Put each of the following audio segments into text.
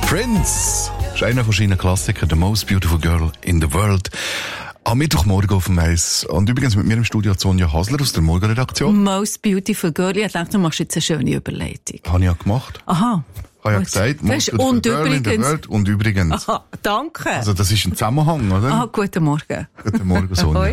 Prince ist einer von seinen Klassikern, The Most Beautiful Girl in the World. Am Mittwochmorgen auf dem Eis. Und übrigens mit mir im Studio Sonja Hasler aus der Morgenredaktion. Most Beautiful Girl. Ich dachte, du machst jetzt eine schöne Überleitung. Habe ich ja gemacht. Aha. Ich habe ja gesagt, Most Beautiful Girl in the World und übrigens. Aha, danke. Also das ist ein Zusammenhang, oder? Ah, guten Morgen. Guten Morgen, Sonja.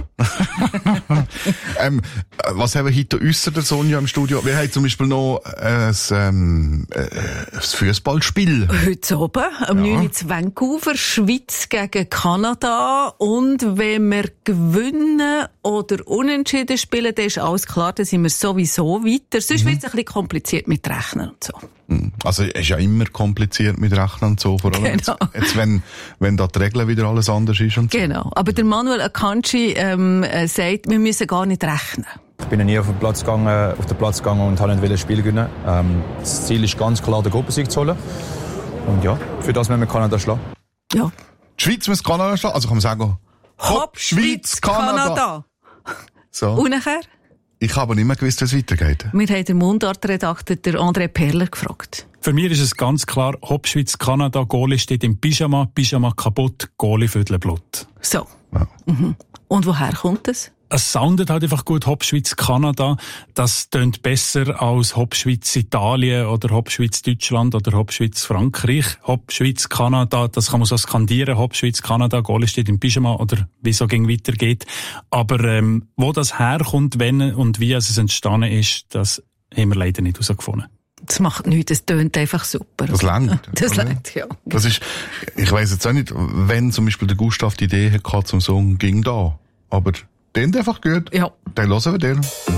Was haben wir heute äußert, Sonja, im Studio? Wir haben zum Beispiel noch ein Fußballspiel. Heute oben, am 9. zu Vancouver, Schweiz gegen Kanada. Und wenn wir gewinnen oder unentschieden spielen, dann ist alles klar, dann sind wir sowieso weiter. Sonst wird es ein bisschen kompliziert mit Rechnen und so. Also, es ist ja immer kompliziert mit Rechnen und so, vor allem genau. jetzt wenn da die Regeln wieder alles anders ist und so. Genau. Aber der Manuel Akanji sagt, wir müssen gar nicht rechnen. Ich bin nie auf den Platz gegangen und wollte nicht das Spiel gewinnen. Das Ziel ist ganz klar, den Gruppensieg zu holen. Und ja, für das müssen wir Kanada schlagen. Ja. Die Schweiz muss Kanada schlagen, also kann man sagen, Hopp, Schweiz, Kanada. So. Und nachher? Ich habe nicht mehr gewusst, wie es weitergeht. Wir haben den Mundart-Redakteur, der André Perler, gefragt. Für mich ist es ganz klar, Hopp Schweiz, Kanada, Goalie steht im Pyjama, Pyjama kaputt, Goalie Viertelblut. So. Ja. Mhm. Und woher kommt es? Es soundet halt einfach gut, Hopp Schweiz, Kanada. Das tönt besser als Hopp Schweiz, Italien oder Hopp Schweiz, Deutschland oder Hopp Schweiz, Frankreich. Hopp Schweiz, Kanada, das kann man so skandieren. Hopp Schweiz, Kanada, Goalie steht im Pyjama oder wie so ging weitergeht. Aber wo das herkommt, wenn und wie es entstanden ist, das haben wir leider nicht herausgefunden. Das macht nichts, das tönt einfach super. Das langt. Das langt, ja. Das ist, ich weiss jetzt auch nicht, wenn zum Beispiel der Gustav die Idee hatte zum Song «Ging da». Aber den einfach gut. Ja. Den hören wir den.